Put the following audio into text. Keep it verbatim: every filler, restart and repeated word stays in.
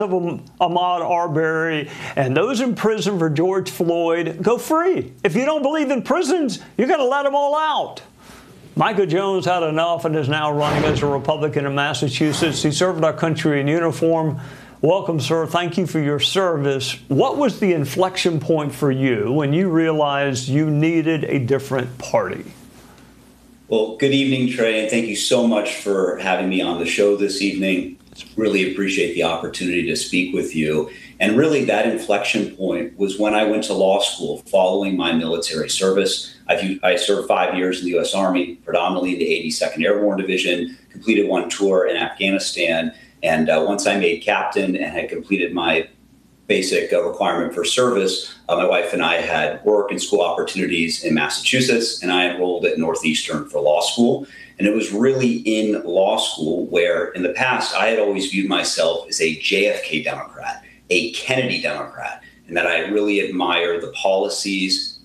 of Ahmaud Arbery and those in prison for George Floyd go free. If you don't believe in prisons, you got to let them all out. Micah Jones had enough and is now running as a Republican in Massachusetts. He served our country in uniform. Welcome, sir. Thank you for your service. What was the inflection point for you when you realized you needed a different party? Well, good evening, Trey, and thank you so much for having me on the show this evening. Really appreciate the opportunity to speak with you. And really that inflection point was when I went to law school following my military service. I've, I served five years in the U S Army, predominantly in the eighty-second Airborne Division, completed one tour in Afghanistan. And uh, once I made captain and had completed my basic uh, requirement for service, uh, my wife and I had work and school opportunities in Massachusetts, and I enrolled at Northeastern for law school. And it was really in law school where in the past I had always viewed myself as a J F K Democrat, a Kennedy Democrat, and that I really admire the policies,